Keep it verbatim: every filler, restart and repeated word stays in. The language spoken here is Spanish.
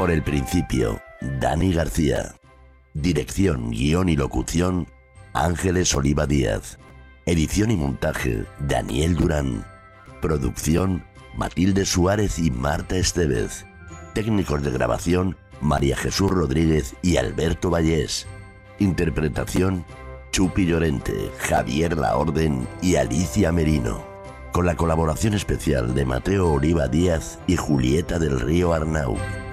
Por el principio, Dani García. Dirección, guión y locución, Ángeles Oliva Díaz. Edición y montaje, Daniel Durán. Producción, Matilde Suárez y Marta Estevez. Técnicos de grabación, María Jesús Rodríguez y Alberto Vallés. Interpretación, Chupi Llorente, Javier Laorden y Alicia Merino. Con la colaboración especial de Mateo Oliva Díaz y Julieta del Río Arnau.